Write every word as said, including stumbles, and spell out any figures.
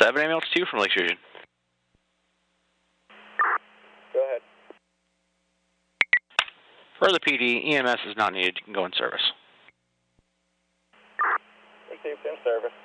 seven ambulance two from Lake Sturgeon. Go ahead. For the P D, E M S is not needed. You can go in service. Received in service.